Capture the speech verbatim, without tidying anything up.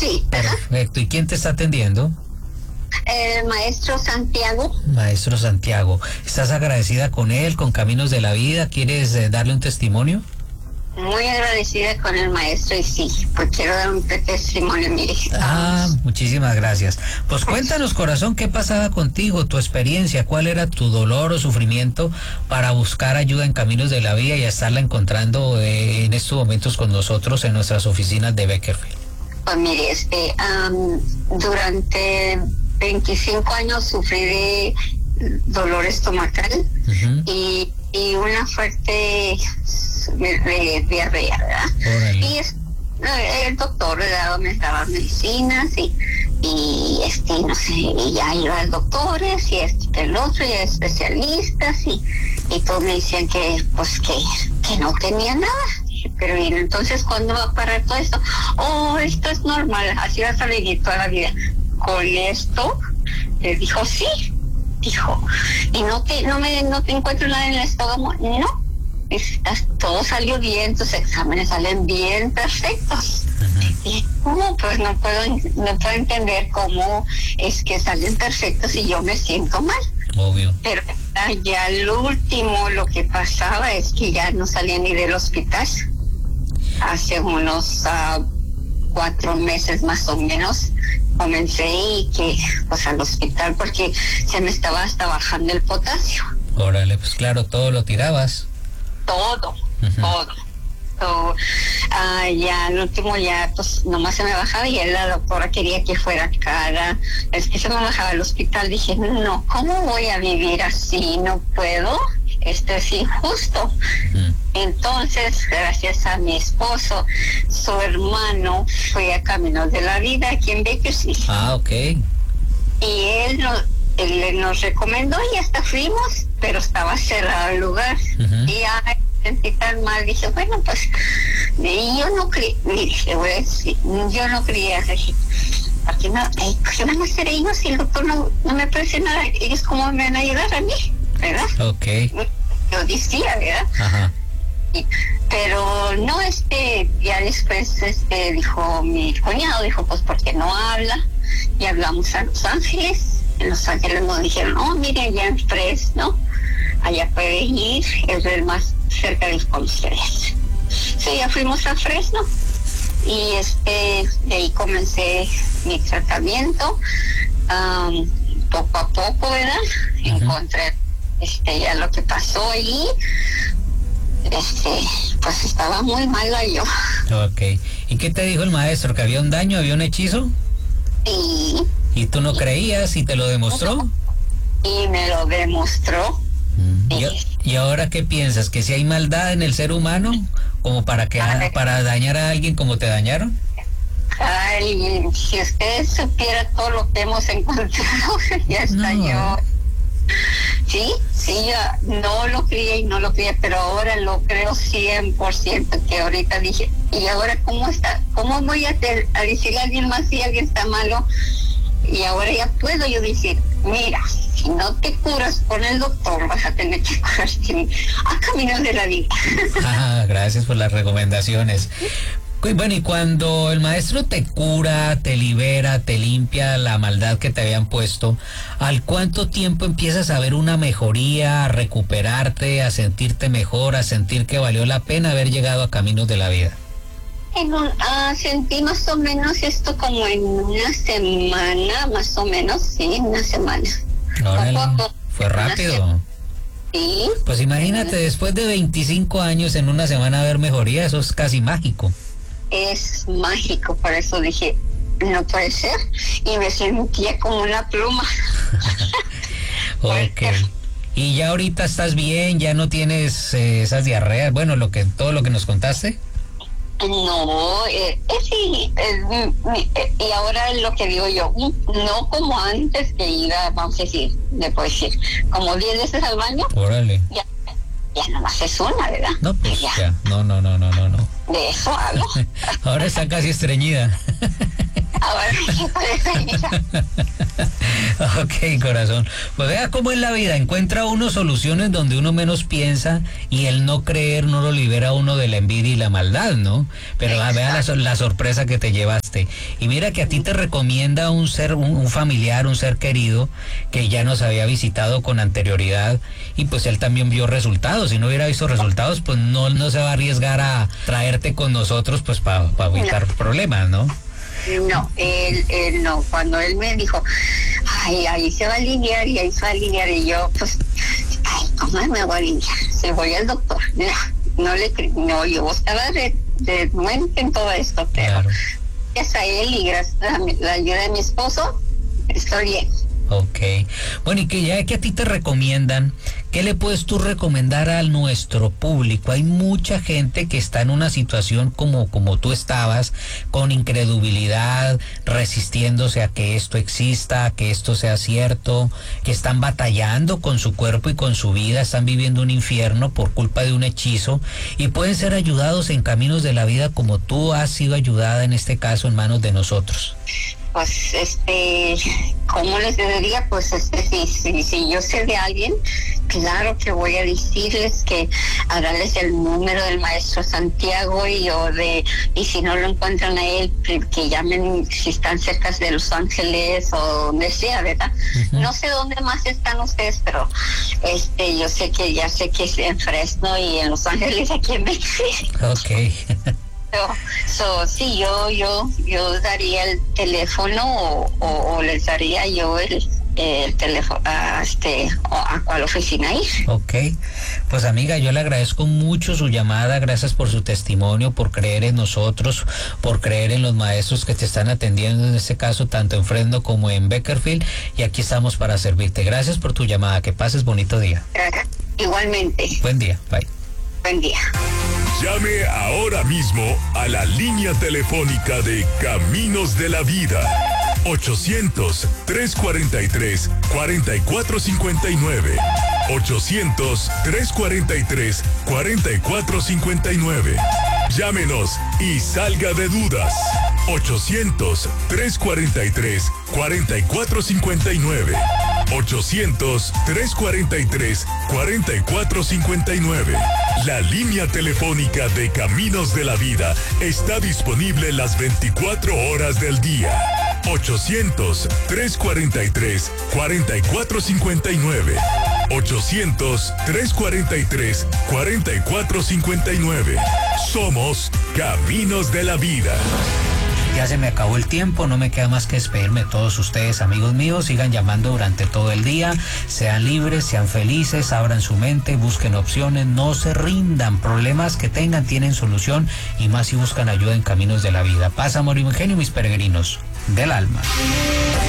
Sí. Perfecto. ¿Y quién te está atendiendo? El maestro Santiago. Maestro Santiago. ¿Estás agradecida con él, con Caminos de la Vida? ¿Quieres eh, darle un testimonio? Muy agradecida con el maestro y sí, pues quiero dar un testimonio, mire. Ah, muchísimas gracias. Pues cuéntanos, corazón, ¿qué pasaba contigo, tu experiencia? ¿Cuál era tu dolor o sufrimiento para buscar ayuda en Caminos de la Vida y estarla encontrando eh, en estos momentos con nosotros en nuestras oficinas de Beckerfield? Pues mire, este, um, durante veinticinco años sufrí de dolor estomacal uh-huh. y, y una fuerte de, de diarrea, ¿verdad? Órale. Y es, el doctor, ¿verdad?, me daba medicinas y, y este, no sé, y ya iba a doctores y este, el otro, y a especialistas y, y todos me decían que, pues, que, que no tenía nada. Pero bien, entonces, ¿cuándo va a parar todo esto? Oh, esto es normal, así vas a vivir toda la vida. Con esto, le dijo, sí, dijo, y no te, no me, no te encuentro nada en el estómago, no, estás, todo salió bien, tus exámenes salen bien, perfectos. Uh-huh. Y ¿cómo? Pues no puedo, no puedo entender cómo es que salen perfectos y yo me siento mal. Obvio. Pero ya lo último, lo que pasaba es que ya no salía ni del hospital. Hace unos uh, cuatro meses más o menos comencé y que pues al hospital porque se me estaba hasta bajando el potasio. Órale, pues claro, todo lo tirabas. Todo, uh-huh. todo. So, uh, ya al último ya pues nomás se me bajaba y la doctora quería que fuera cara. Es que se me bajaba al hospital. Dije, no, ¿cómo voy a vivir así? No puedo. Esto es injusto. Mm. Entonces, gracias a mi esposo, su hermano fue a Caminos de la Vida aquí en Bakersfield. Ah, ok. Y él, no, él nos recomendó y hasta fuimos, pero estaba cerrado el lugar. Uh-huh. Y ya sentí tan mal, dije, bueno, pues, y yo no creía, dije, voy a decir, yo no creía, dije, ¿por qué no? Eh, ¿qué van a hacer ellos si el doctor no, no me parece nada? ¿Ellos cómo me van a ayudar a mí? ¿Verdad? Ok. Yo decía, ¿verdad? Ajá. Y, pero no, este, ya después, este, dijo mi cuñado, dijo, pues, ¿por qué no habla? Y hablamos a Los Ángeles. En Los Ángeles nos dijeron, oh, mire, allá en Fresno, allá pueden ir, es el más cerca de con ustedes. Sí, ya fuimos a Fresno y este, de ahí comencé mi tratamiento, um, poco a poco, ¿verdad? Uh-huh. Encontré este, ya lo que pasó allí, este, pues estaba muy mala yo. Ok. ¿Y qué te dijo el maestro? ¿Que había un daño, había un hechizo? Sí. ¿Y tú no creías y te lo demostró? Y me lo demostró. Mm. ¿Y, ¿Y ahora qué piensas? ¿Que si hay maldad en el ser humano como para que a, para dañar a alguien como te dañaron? Ay, si ustedes supieran todo lo que hemos encontrado, ya está no. yo. Sí, sí, yo no lo creía y no lo creía, pero ahora lo creo cien por ciento, que ahorita dije, ¿y ahora cómo está? ¿Cómo voy a, te, a decirle a alguien más si alguien está malo? Y ahora ya puedo yo decir, mira, si no te curas con el doctor, vas a tener que curarte a Caminos de la Vida. Ah, gracias por las recomendaciones. Bueno, y cuando el maestro te cura, te libera, te limpia la maldad que te habían puesto, ¿al cuánto tiempo empiezas a ver una mejoría, a recuperarte, a sentirte mejor, a sentir que valió la pena haber llegado a Caminos de la Vida? En un, uh, sentí más o menos esto como en una semana, más o menos, sí, una semana. Órale, fue rápido. Sí. Pues imagínate, después de veinticinco años en una semana ver mejoría, eso es casi mágico. Es mágico, por eso dije, no puede ser, y me sentía como una pluma. Ok. ¿Y ya ahorita estás bien? ¿Ya no tienes eh, esas diarreas? Bueno, lo que todo lo que nos contaste. No, eh, eh, sí, eh, eh, y ahora lo que digo yo, no como antes que iba, vamos a decir, le puedo decir, como diez veces al baño. Órale. Ya, ya nomás es una, ¿verdad? No, pues ya. ya, no, no, no, no, no, no. De eso hablo. Ahora está casi estreñida. Ahora Ok, corazón. Pues vea cómo es la vida. Encuentra uno soluciones donde uno menos piensa y el no creer no lo libera a uno de la envidia y la maldad, ¿no? Pero ah, vea la, la sorpresa que te llevaste. Y mira que a ti te recomienda un ser, un, un familiar, un ser querido que ya nos había visitado con anterioridad y pues él también vio resultados. Si no hubiera visto resultados, pues no, no se va a arriesgar a traerte con nosotros pues para pa evitar no. problemas, ¿no? No, él, él no. Cuando él me dijo, ay, ahí se va a alinear y ahí se va a alinear, y yo, pues, ay, ¿cómo me voy a alinear? Si voy al doctor. No, no le no, yo estaba de, de nuente en todo esto, pero claro. Gracias a él y gracias a mi, la ayuda de mi esposo, estoy bien. Ok. Bueno, y que ya que a ti te recomiendan, ¿qué le puedes tú recomendar a nuestro público? Hay mucha gente que está en una situación como, como tú estabas, con incredulidad, resistiéndose a que esto exista, a que esto sea cierto, que están batallando con su cuerpo y con su vida, están viviendo un infierno por culpa de un hechizo y pueden ser ayudados en caminos de la vida como tú has sido ayudada en este caso en manos de nosotros. Pues, este, ¿cómo les diría? Pues, este, si, si, si yo sé de alguien, claro que voy a decirles que a darles el número del maestro Santiago y o de, y si no lo encuentran a él, que llamen si están cerca de Los Ángeles o donde sea, ¿verdad? Uh-huh. No sé dónde más están ustedes, pero, este, yo sé que, ya sé que es en Fresno y en Los Ángeles, aquí en México. Ok. So, so, sí, yo, yo, yo daría el teléfono o, o, o les daría yo el, el teléfono a, este, a cuál oficina ir. Ok, pues amiga, yo le agradezco mucho su llamada, gracias por su testimonio, por creer en nosotros, por creer en los maestros que te están atendiendo en este caso, tanto en Fresno como en Beckerfield, y aquí estamos para servirte. Gracias por tu llamada, que pases bonito día. Gracias. Igualmente. Buen día, bye. Buen día. Llame ahora mismo a la línea telefónica de Caminos de la Vida. ochocientos, tres cuarenta y tres, cuarenta y cuatro cincuenta y nueve. ochocientos, tres cuarenta y tres, cuarenta y cuatro cincuenta y nueve. Llámenos y salga de dudas. ochocientos, tres cuarenta y tres, cuarenta y cuatro cincuenta y nueve. ochocientos, tres cuarenta y tres, cuarenta y cuatro cincuenta y nueve. La línea telefónica de Caminos de la Vida está disponible las veinticuatro horas del día. ochocientos, tres cuarenta y tres, cuarenta y cuatro cincuenta y nueve. ochocientos, tres cuarenta y tres, cuarenta y cuatro cincuenta y nueve. Somos Caminos de la Vida. Ya se me acabó el tiempo, no me queda más que despedirme de todos ustedes, amigos míos. Sigan llamando durante todo el día, sean libres, sean felices, abran su mente, busquen opciones, no se rindan. Problemas que tengan tienen solución y más si buscan ayuda en Caminos de la Vida. Paz, amor y ingenio, mis peregrinos del alma.